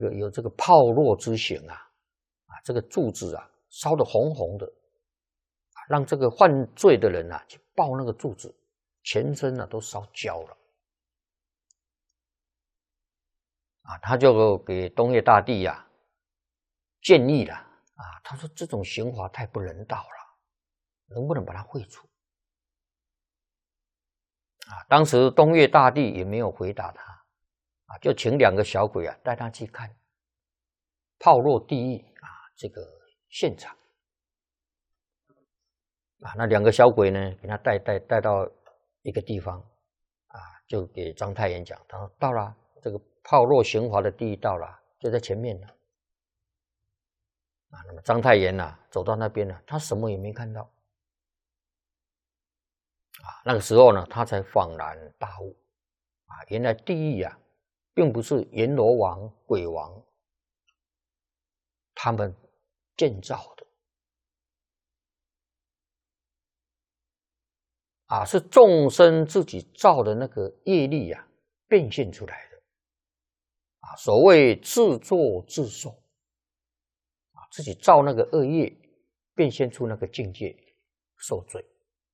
有这个炮烙之刑这个柱子烧得红红的，让这个犯罪的人去抱那个柱子，全身都烧焦了。他就给东岳大帝建议了他说这种刑罚太不人道了，能不能把它废除？当时东岳大帝也没有回答他就请2个小鬼带他去看炮烙地狱这个现场那2个小鬼呢，给他带到一个地方就给章太炎讲，他说到了，这个炮烙刑罚的地狱到了，就在前面了那么章太炎走到那边他什么也没看到那个时候呢，他才恍然大悟原来地狱并不是阎罗王、鬼王他们建造的是众生自己造的那个业力变现出来的所谓自作自受自己造那个恶业，变现出那个境界受罪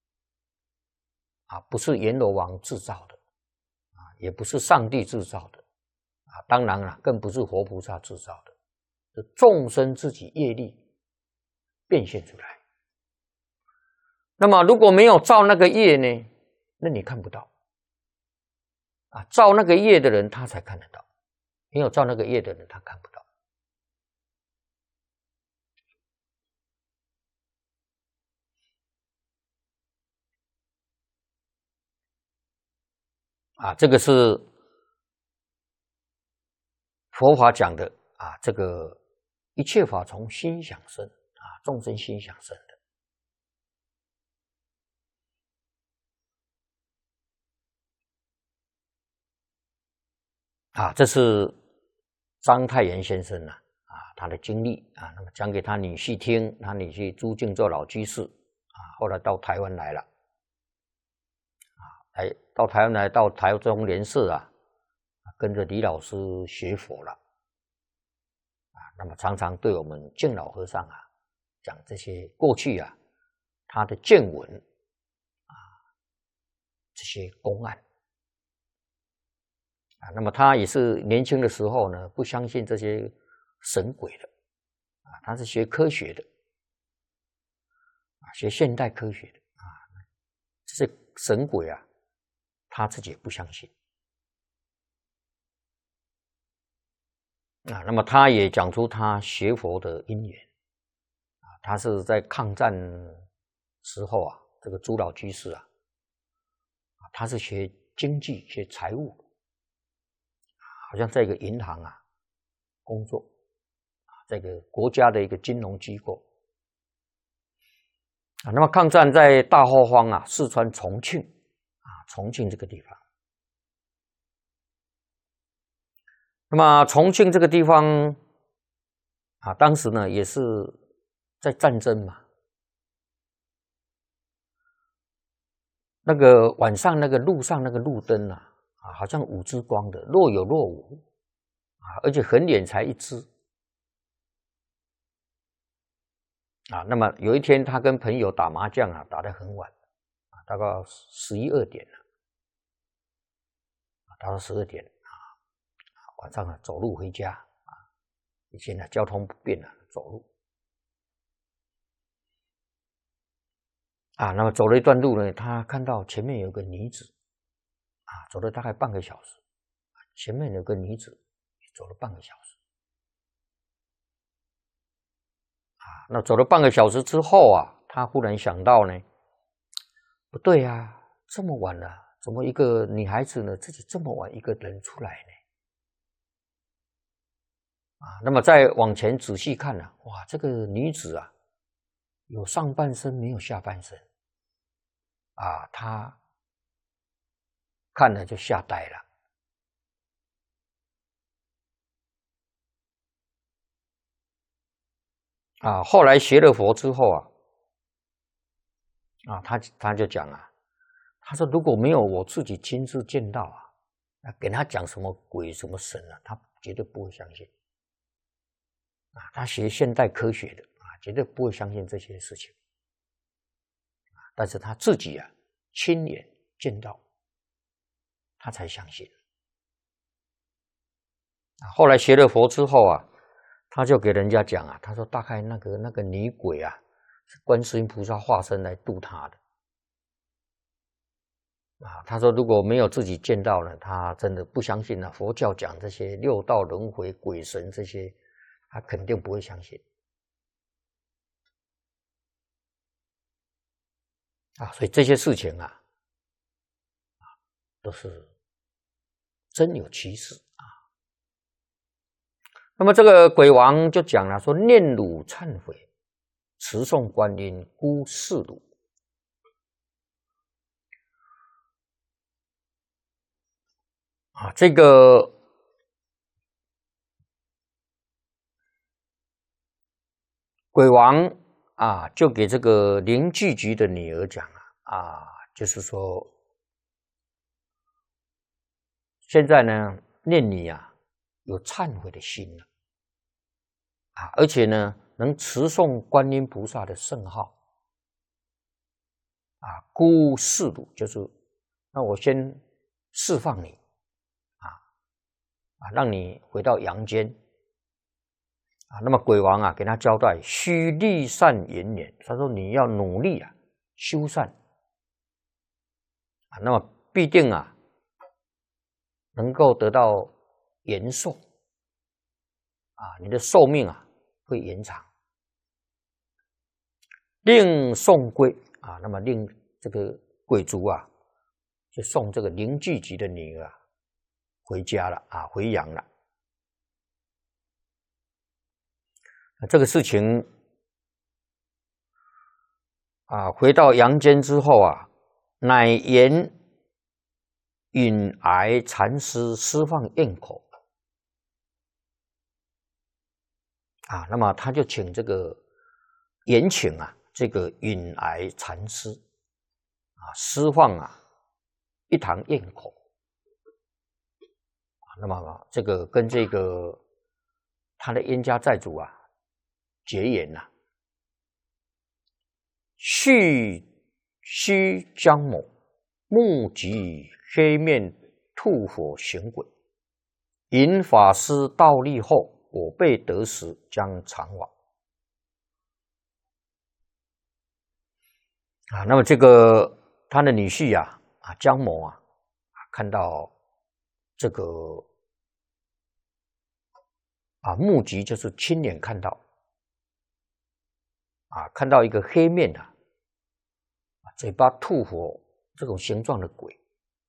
不是阎罗王制造的也不是上帝制造的当然了，更不是活菩萨制造的，是众生自己业力变现出来。那么如果没有造那个业呢，那你看不到造那个业的人他才看得到，没有造那个业的人他看不到这个是佛法讲的这个一切法从心想生众生心想生的这是章太炎先生他的经历那么讲给他女婿听，他女婿朱敬做老居士后来到台湾来了到台湾来，到台中莲社跟着李老师学佛了那么常常对我们敬老和尚讲这些过去他的见闻这些公案那么他也是年轻的时候呢，不相信这些神鬼的他是学科学的学现代科学的这些神鬼他自己也不相信那么他也讲出他学佛的因缘他是在抗战时候这个朱老居士他是学经济学财务好像在一个银行工作这个国家的一个金融机构那么抗战在大后方四川重庆重庆这个地方那么重庆这个地方当时呢也是在战争嘛那个晚上那个路上那个路灯好像5支光的，若有若无而且很远才1支那么有一天他跟朋友打麻将打得很晚大概11、12点了打到12点晚上走路回家以前交通不便走路那么走了一段路呢，他看到前面有个女子走了大概半个小时前面有个女子走了半个小时那走了半个小时之后他忽然想到呢，不对这么晚了，怎么一个女孩子呢自己这么晚一个人出来呢那么再往前仔细看哇，这个女子有上半身没有下半身他看了就吓呆了后来学了佛之后他就讲他说如果没有我自己亲自见到给他讲什么鬼什么神他绝对不会相信他学现代科学的绝对不会相信这些事情。但是他自己亲眼见到，他才相信。后来学了佛之后他就给人家讲他说大概那个女鬼是观世音菩萨化身来度他的。他说如果没有自己见到呢，他真的不相信佛教讲这些六道轮回、鬼神这些，他肯定不会相信。所以这些事情都是真有其事那么这个鬼王就讲了说：念汝忏悔，持诵观音，孤视汝。这个鬼王就给这个灵济局的女儿讲就是说，现在呢，念你有忏悔的心了而且呢，能持诵观音菩萨的圣号孤视汝，就是那我先释放你让你回到阳间那么鬼王给他交代，须立善延年，他说你要努力修善那么必定能够得到延寿你的寿命会延长。令送归那么令这个鬼族就送这个灵济局的女儿回家了回阳了。这个事情回到阳间之后乃言允癌禅师释放咽口那么他就请这个延请这个允癌禅师释放一堂咽口那么这个跟这个他的冤家债主结缘须姜某目击黑面吐火行鬼，引法师倒立后，我辈得时将常往那么这个他的女婿姜某看到这个目击，就是亲眼看到看到一个黑面嘴巴吐火这种形状的鬼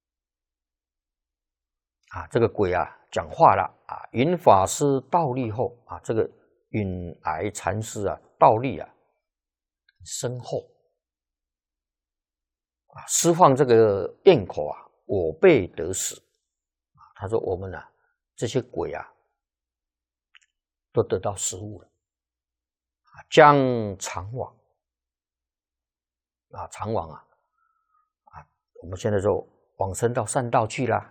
这个鬼讲话了允法师倒立后这个允癌禅师倒立身后释放这个咽口我辈得死他说我们这些鬼都得到食物了将常往常往我们现在就往生到善道去啦，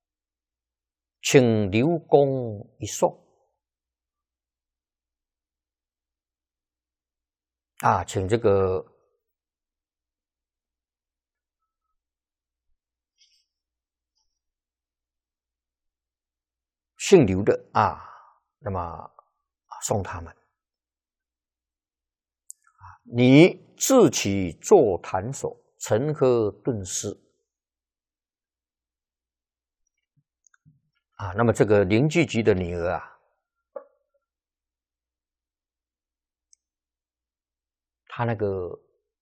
请留功一寿请这个姓刘的那么送他们你自起坐坛手，承喝顿施那么这个灵济局的女儿她那个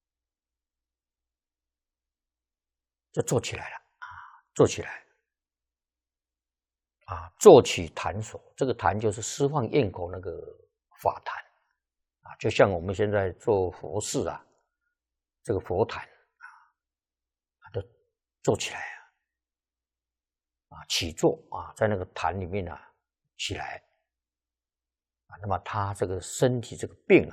就坐起来了坐起来坐起坛手，这个坛就是释放咽口那个法坛就像我们现在做佛事这个佛坛都坐起来起坐在那个坛里面起来那么他这个身体这个病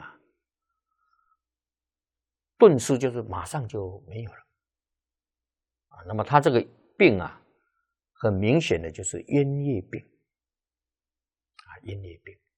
顿时就是马上就没有了那么他这个病很明显的就是冤业病冤业病